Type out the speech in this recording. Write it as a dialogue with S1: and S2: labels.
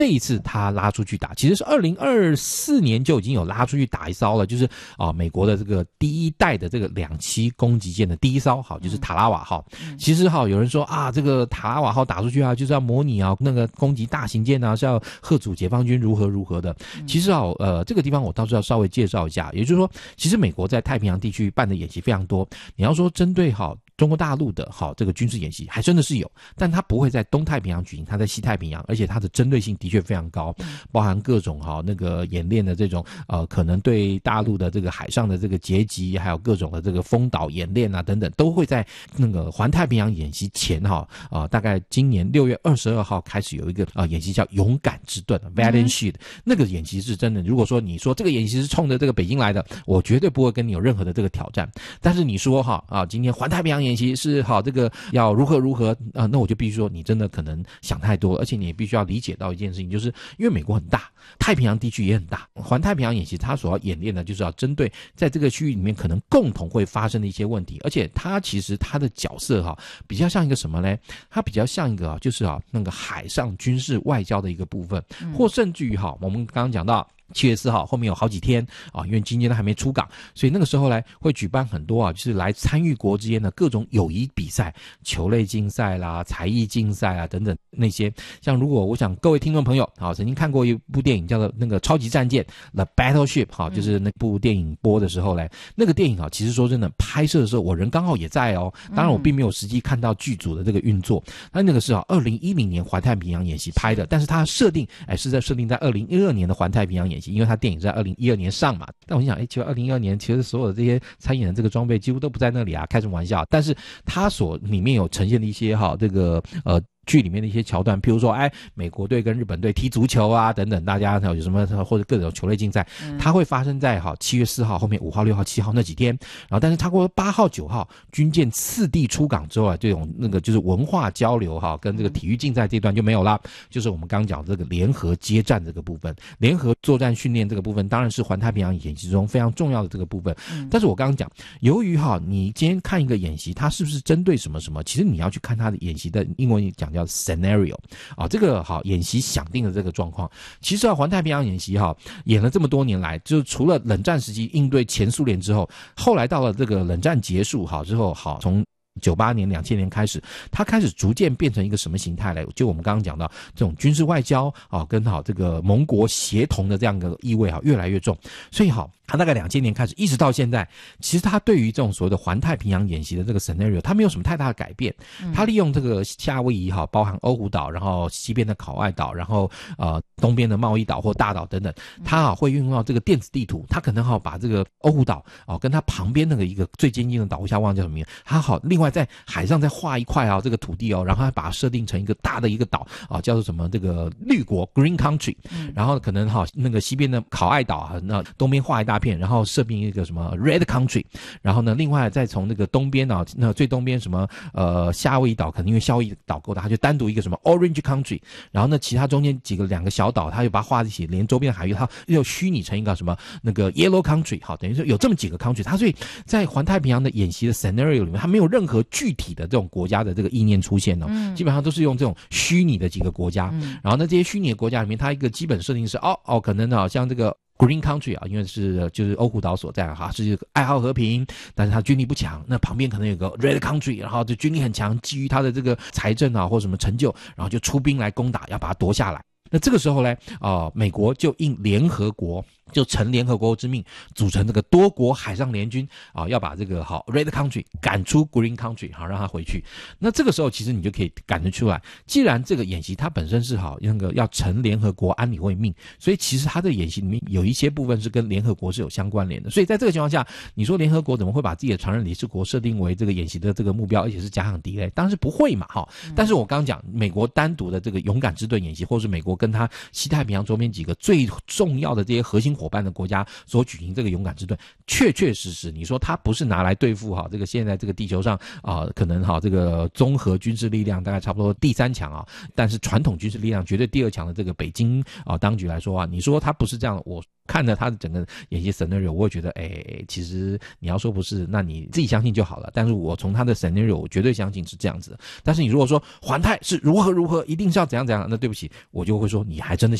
S1: 这一次他拉出去打，其实是2024年就已经有拉出去打一艘了，就是美国的这个第一代的这个2栖攻击舰的第一艘，好，就是塔拉瓦号。其实有人说这个塔拉瓦号打出去就是要模拟那个攻击大型舰是要吓阻解放军如何的。其实这个地方我倒是要稍微介绍一下，也就是说，其实美国在太平洋地区办的演习非常多。你要说针对中国大陆的这个军事演习还真的是有，但它不会在东太平洋举行，它在西太平洋，而且它的针对性的确非常高，包含各种那个演练的这种可能对大陆的这个海上的这个截击，还有各种的这个封岛演练等等，都会在那个环太平洋演习前大概今年6月22号开始有一个演习叫勇敢之盾 Valiant Shield， 那个演习是真的。如果说你说这个演习是冲着这个北京来的，我绝对不会跟你有任何的这个挑战。但是你说今天环太平洋演习是这个要如何那我就必须说你真的可能想太多，而且你也必须要理解到一件事情，就是因为美国很大，太平洋地区也很大，环太平洋演习它所要演练的就是要针对在这个区域里面可能共同会发生的一些问题，而且它其实它的角色比较像一个什么呢？它比较像一个就是那个海上军事外交的一个部分，或甚至于我们刚刚讲到7月4号后面有好几天因为今天都还没出港，所以那个时候呢会举办很多就是来参与国之间的各种友谊比赛，球类竞赛啦、才艺竞赛等等那些。像如果我想各位听众朋友曾经看过一部电影叫做那个超级战舰 The Battleship 就是那部电影播的时候呢，那个电影其实说真的拍摄的时候我人刚好也在当然我并没有实际看到剧组的这个运作，那个是2010年环太平洋演习拍的，但是它设定是设定在2012年的环太平洋演习，因为它电影在2012年上嘛。但我想其实2012年其实所有的这些参演的这个装备几乎都不在那里开什么玩笑。但是它所里面有呈现的一些这个剧里面的一些桥段，譬如说美国队跟日本队踢足球等等，大家有什么或者各种球类竞赛，它会发生在7月4号后面5号6号7号那几天。然后但是超过8号9号军舰次第出港之后这种那个就是文化交流跟这个体育竞赛这段就没有啦，就是我们刚刚讲这个联合接战这个部分，联合作战训练这个部分当然是环太平洋演习中非常重要的这个部分。但是我刚刚讲，由于你今天看一个演习它是不是针对什么什么，其实你要去看它的演习的英文讲叫 scenario 这个演习想定的这个状况。其实环太平洋演习演了这么多年来，就除了冷战时期应对前苏联之后，后来到了这个冷战结束之后从98年2000年开始，它开始逐渐变成一个什么形态呢？就我们刚刚讲到这种军事外交跟这个盟国协同的这样的意味越来越重。所以它大概2000年开始一直到现在，其实它对于这种所谓的环太平洋演习的这个 scenario 它没有什么太大的改变。它利用这个夏威夷包含欧胡岛，然后西边的考爱岛，然后东边的贸易岛或大岛等等，它会运用到这个电子地图，它可能把这个欧胡岛跟它旁边那个一个最接近的岛，我忘记叫什么名字，它另外在海上再画一块这个土地然后它把它设定成一个大的一个岛叫做什么这个绿国 Green Country，然后可能那个西边的考爱岛那东边画一大片，然后设定一个什么 Red Country， 然后呢另外再从那个东边那最东边什么夏威夷岛，可能因为夏威夷岛够大，它就单独一个什么 Orange Country， 然后呢其他中间2个小岛它就把它画在一起，连周边的海域它又虚拟成一个什么那个 Yellow Country， 等于说有这么几个 country， 它所以在环太平洋的演习的 scenario 里面，它没有任何具体的这种国家的这个意念出现基本上都是用这种虚拟的几个国家。然后呢这些虚拟的国家里面，它一个基本设定是可能像这个Green Country 因为就是欧胡岛所在是爱好和平，但是它军力不强。那旁边可能有个 Red Country， 然后就军力很强，基于它的这个财政或什么成就，然后就出兵来攻打，要把它夺下来。那这个时候呢美国就应联合国，就承联合国之命，组成这个多国海上联军要把这个Red Country 赶出 Green Country， 让他回去。那这个时候其实你就可以赶得出来，既然这个演习它本身是那个要承联合国安理会命，所以其实它的演习里面有一些部分是跟联合国是有相关联的。所以在这个情况下，你说联合国怎么会把自己的常任理事国设定为这个演习的这个目标，而且是假想敌呢？当然是不会嘛但是我刚刚讲美国单独的这个勇敢之盾演习，或是美国跟他西太平洋周边几个最重要的这些核心伙伴的国家所举行这个勇敢之盾，确确实实你说它不是拿来对付这个现在这个地球上可能这个综合军事力量大概差不多第3强但是传统军事力量绝对第2强的这个北京当局来说你说它不是这样，我看了他的整个演习 scenario， 我会觉得其实你要说不是，那你自己相信就好了。但是我从他的 scenario， 我绝对相信是这样子的。但是你如果说环太是如何一定是要怎样，那对不起，我就会说你还真的